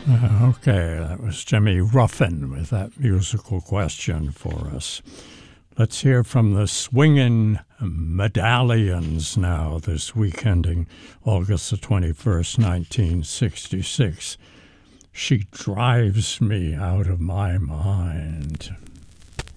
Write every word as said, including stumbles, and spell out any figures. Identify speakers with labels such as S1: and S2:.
S1: Uh, okay, that was Jimmy Ruffin with that musical question for us. Let's hear from the Swingin' Medallions now, this week ending August the twenty-first, nineteen sixty-six. She drives me out of my mind.